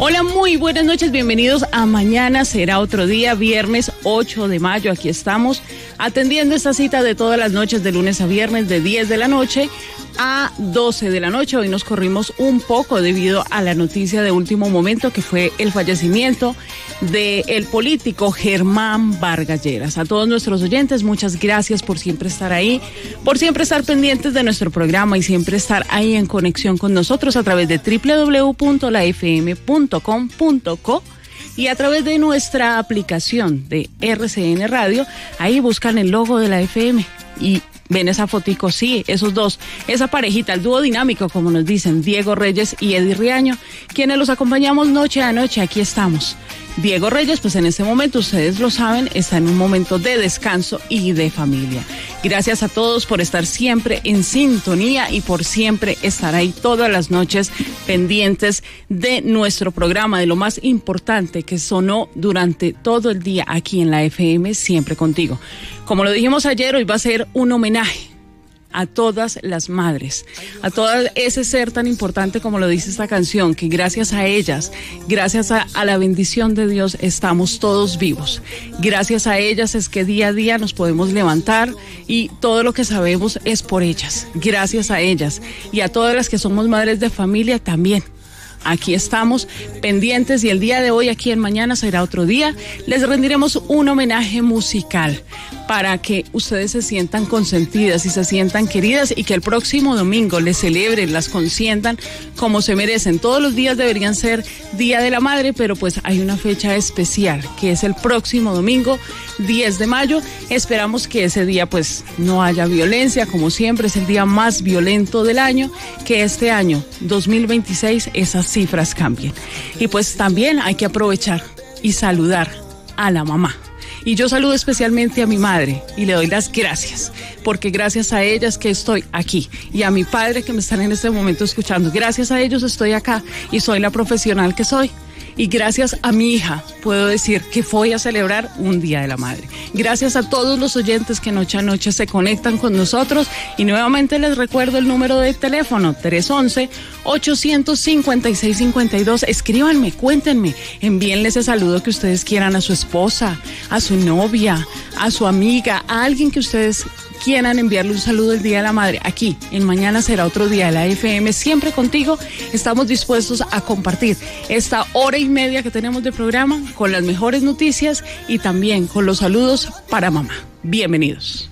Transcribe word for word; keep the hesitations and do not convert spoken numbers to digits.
Hola, muy buenas noches, bienvenidos a Mañana Será Otro Día, viernes ocho de mayo. Aquí estamos atendiendo esta cita de todas las noches, de lunes a viernes, de diez de la noche a doce de la noche. Hoy nos corrimos un poco debido a la noticia de último momento, que fue el fallecimiento del político Germán Vargas Lleras. A todos nuestros oyentes, muchas gracias por siempre estar ahí, por siempre estar pendientes de nuestro programa y siempre estar ahí en conexión con nosotros a través de doble u doble u doble u punto la f m punto com punto co y a través de nuestra aplicación de R C N Radio. Ahí buscan el logo de la F M y ven esa fotico, sí, esos dos, esa parejita, el dúo dinámico, como nos dicen, Diego Reyes y Eddie Riaño, quienes los acompañamos noche a noche. Aquí estamos. Diego Reyes, pues en este momento, ustedes lo saben, está en un momento de descanso y de familia. Gracias a todos por estar siempre en sintonía y por siempre estar ahí todas las noches pendientes de nuestro programa, de lo más importante que sonó durante todo el día aquí en la F M, siempre contigo. Como lo dijimos ayer, hoy va a ser un homenaje a todas las madres, a todo ese ser tan importante como lo dice esta canción, que gracias a ellas, gracias a, a la bendición de Dios, estamos todos vivos. Gracias a ellas es que día a día nos podemos levantar y todo lo que sabemos es por ellas. Gracias a ellas y a todas las que somos madres de familia también. Aquí estamos pendientes y el día de hoy, aquí en Mañana Será Otro Día, les rendiremos un homenaje musical para que ustedes se sientan consentidas y se sientan queridas y que el próximo domingo les celebren, las consientan como se merecen. Todos los días deberían ser Día de la Madre, pero pues hay una fecha especial que es el próximo domingo, diez de mayo. Esperamos que ese día pues no haya violencia, como siempre es el día más violento del año, que este año dos mil veintiséis esas cifras cambien. Y pues también hay que aprovechar y saludar a la mamá. Y yo saludo especialmente a mi madre y le doy las gracias, porque gracias a ellas que estoy aquí, y a mi padre que me están en este momento escuchando. Gracias a ellos estoy acá y soy la profesional que soy. Y gracias a mi hija puedo decir que voy a celebrar un Día de la Madre. Gracias a todos los oyentes que noche a noche se conectan con nosotros. Y nuevamente les recuerdo el número de teléfono, tres once, ochocientos cincuenta y seis cincuenta y dos. Escríbanme, cuéntenme, envíenle ese saludo que ustedes quieran a su esposa, a su novia, a su amiga, a alguien que ustedes quieran enviarle un saludo el Día de la Madre. Aquí, en Mañana Será Otro Día de la F M, siempre contigo, estamos dispuestos a compartir esta hora y media que tenemos de programa con las mejores noticias y también con los saludos para mamá. Bienvenidos.